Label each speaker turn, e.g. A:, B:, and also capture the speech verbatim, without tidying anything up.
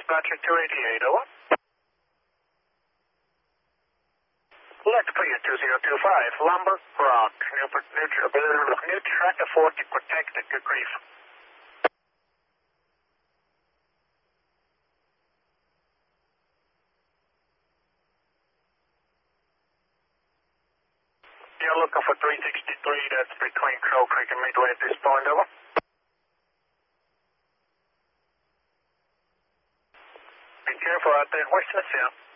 A: Gotcha two eighty-eight, over. Left clear two zero two five, Lumber Rock, new, new, new track forty protected, good grief. You're looking for three sixty-three, that's between Crow Creek and Midway at this point, over. Be careful out there, western south.